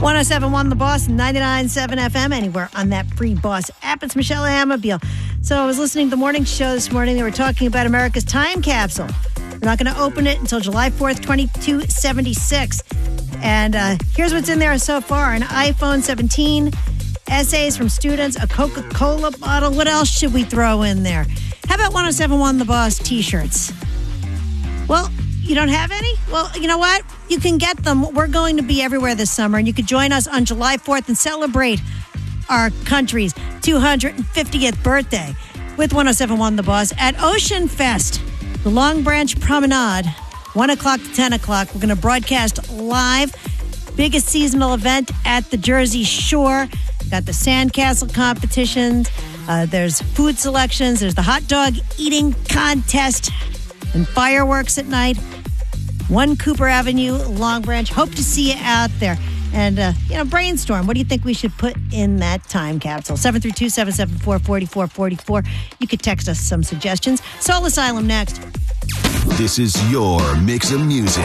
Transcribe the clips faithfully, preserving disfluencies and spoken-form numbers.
one oh seven point one The Boss, ninety-nine point seven F M, anywhere on that free Boss app. It's Michelle Amabile. So I was listening to the morning show this morning. They were talking about America's time capsule. They're not going to open it until July fourth, twenty-two seventy-six. And uh, here's what's in there so far. An iPhone seventeen, essays from students, a Coca-Cola bottle. What else should we throw in there? How about one oh seven point one The Boss t-shirts? Well, you don't have any? Well, you know what? You can get them. We're going to be everywhere this summer, and you can join us on July fourth and celebrate our country's two hundred fiftieth birthday with one oh seven point one The Boss at Ocean Fest, the Long Branch Promenade, one o'clock to ten o'clock. We're going to broadcast live. Biggest seasonal event at the Jersey Shore. Got the sandcastle competitions. Uh, there's food selections. There's the hot dog eating contest and fireworks at night. One Cooper Avenue, Long Branch. Hope to see you out there. And, uh, you know, brainstorm. What do you think we should put in that time capsule? seven three two, seven seven four, four four four four. You could text us some suggestions. Soul Asylum next. This is your mix of music.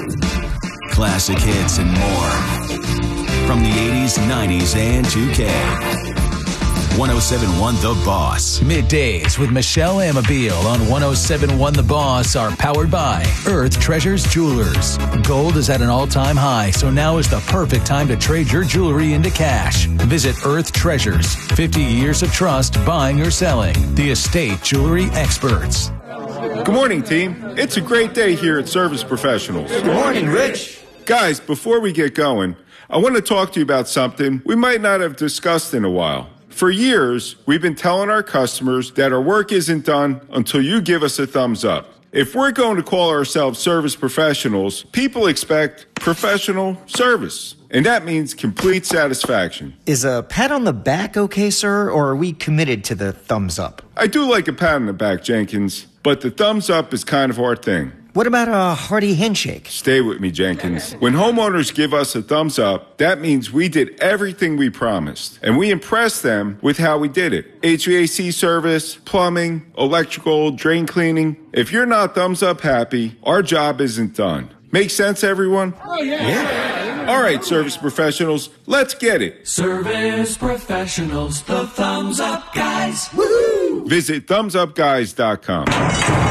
Classic hits and more. From the eighties, nineties, and two K. one oh seven point one The Boss. Middays with Michelle Amabile on one oh seven point one The Boss are powered by Earth Treasures Jewelers. Gold is at an all-time high, so now is the perfect time to trade your jewelry into cash. Visit Earth Treasures. fifty years of trust buying or selling. The estate jewelry experts. Good morning, team. It's a great day here at Service Professionals. Good morning, Rich. Guys, before we get going, I want to talk to you about something we might not have discussed in a while. For years, we've been telling our customers that our work isn't done until you give us a thumbs up. If we're going to call ourselves service professionals, people expect professional service, and that means complete satisfaction. Is a pat on the back okay, sir, or are we committed to the thumbs up? I do like a pat on the back, Jenkins, but the thumbs up is kind of our thing. What about a hearty handshake? Stay with me, Jenkins. When homeowners give us a thumbs up, that means we did everything we promised. And we impressed them with how we did it. H V A C service, plumbing, electrical, drain cleaning. If you're not thumbs up happy, our job isn't done. Make sense, everyone? Oh, yeah. yeah. All right, service professionals, let's get it. Service professionals, the thumbs up guys. Woo! Visit thumbs up guys dot com.